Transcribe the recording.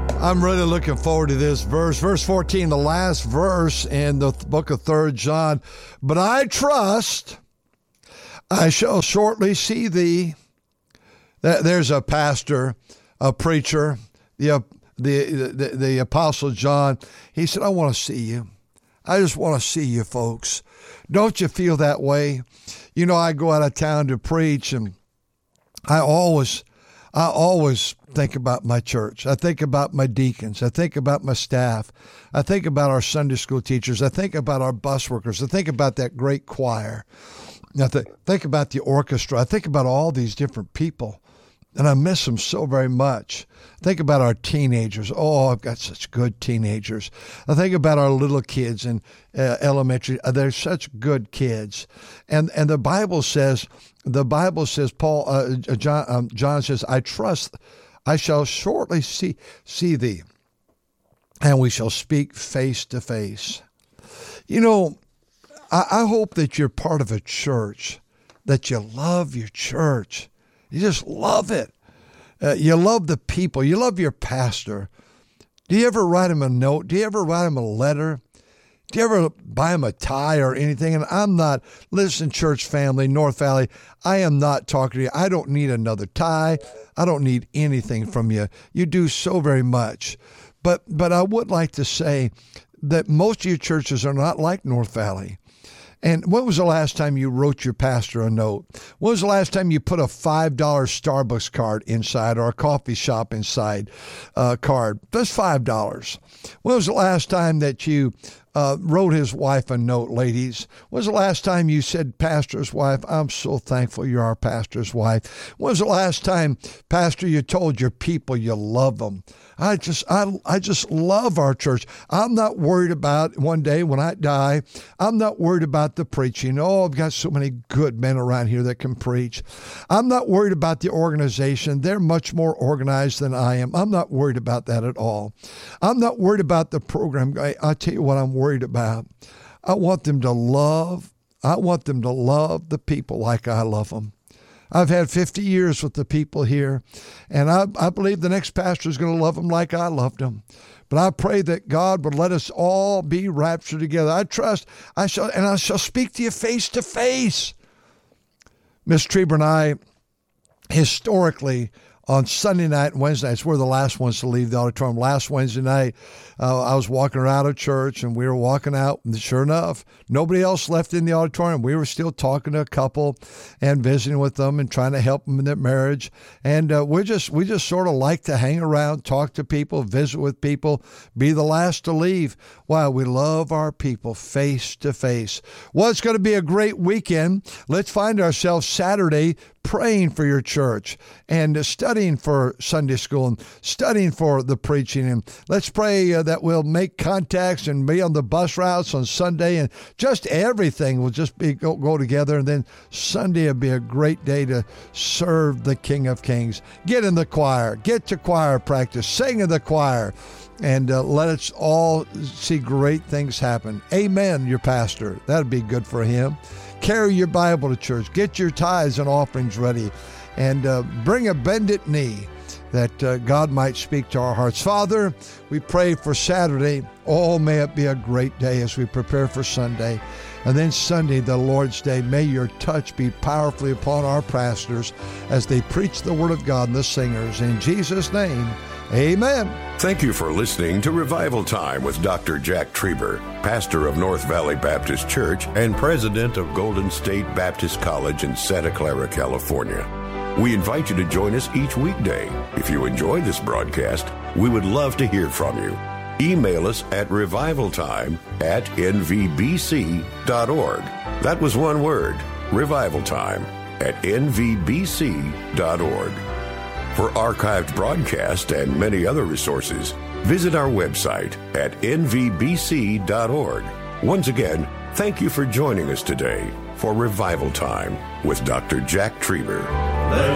I'm really looking forward to this verse. Verse 14, the last verse in the book of 3 John. But I trust I shall shortly see thee. There's a pastor, a preacher, the Apostle John. He said, I want to see you. I just want to see you, folks. Don't you feel that way? You know, I go out of town to preach, and I always think about my church. I think about my deacons. I think about my staff. I think about our Sunday school teachers. I think about our bus workers. I think about that great choir. I think about the orchestra. I think about all these different people, and I miss them so very much. Think about our teenagers. Oh, I've got such good teenagers. I think about our little kids in elementary. They're such good kids. And the Bible says, John says, I trust I shall shortly see thee, and we shall speak face to face. You know, I hope that you're part of a church, that you love your church. You just love it. You love the people. You love your pastor. Do you ever write him a note? Do you ever write him a letter? Do you ever buy him a tie or anything? And I'm not, listen, church family, North Valley, I am not talking to you. I don't need another tie. I don't need anything from you. You do so very much. But I would like to say that most of your churches are not like North Valley. And when was the last time you wrote your pastor a note? When was the last time you put a $5 Starbucks card inside, or a coffee shop inside card? That's $5. When was the last time that you wrote his wife a note, ladies? When was the last time you said, pastor's wife, I'm so thankful you're our pastor's wife? When was the last time, pastor, you told your people you love them? I just love our church. I'm not worried about one day when I die. I'm not worried about the preaching. Oh, I've got so many good men around here that can preach. I'm not worried about the organization. They're much more organized than I am. I'm not worried about that at all. I'm not worried about the program. I'll tell you what I'm worried about. I want them to love the people like I love them. I've had 50 years with the people here, and I believe the next pastor is going to love them like I loved them. But I pray that God would let us all be raptured together. I trust I shall speak to you face to face. Miss Trieber and I, historically, on Sunday night and Wednesday nights, we're the last ones to leave the auditorium. Last Wednesday night, I was walking around a church, and we were walking out, and sure enough, nobody else left in the auditorium. We were still talking to a couple and visiting with them and trying to help them in their marriage. And we just sort of like to hang around, talk to people, visit with people, be the last to leave. Wow, we love our people face to face. Well, it's going to be a great weekend. Let's find ourselves Saturday praying for your church and studying for Sunday school and studying for the preaching. And let's pray that we'll make contacts and be on the bus routes on Sunday, and just everything will just go together. And then Sunday will be a great day to serve the King of Kings. Get in the choir, get to choir practice, sing in the choir, and let us all see great things happen. Amen, your pastor. That'd be good for him. Carry your Bible to church. Get your tithes and offerings ready. And bring a bended knee that God might speak to our hearts. Father, we pray for Saturday. Oh, may it be a great day as we prepare for Sunday. And then Sunday, the Lord's Day, may your touch be powerfully upon our pastors as they preach the Word of God and the singers. In Jesus' name, amen. Thank you for listening to Revival Time with Dr. Jack Trieber, pastor of North Valley Baptist Church and president of Golden State Baptist College in Santa Clara, California. We invite you to join us each weekday. If you enjoy this broadcast, we would love to hear from you. Email us at revivaltime@nvbc.org. That was one word, revivaltime@nvbc.org. For archived broadcasts and many other resources, visit our website at nvbc.org. Once again, thank you for joining us today for Revival Time with Dr. Jack Trieber.